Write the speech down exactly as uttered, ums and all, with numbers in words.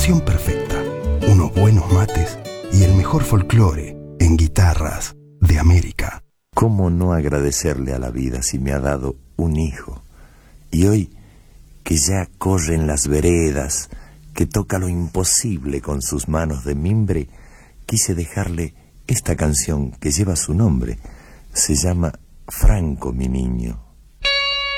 combinación perfecta. Unos buenos mates y el mejor folclore en guitarras de América. ¿Cómo no agradecerle a la vida si me ha dado un hijo? Y hoy, que ya corre en las veredas, que toca lo imposible con sus manos de mimbre, quise dejarle esta canción que lleva su nombre. Se llama Franco, mi niño.